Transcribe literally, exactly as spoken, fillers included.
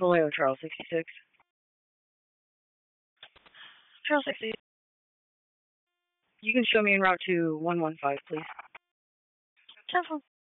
Vallejo, Charles sixty-six. Charles sixty-six. You can show me en route to one one five, please. Careful.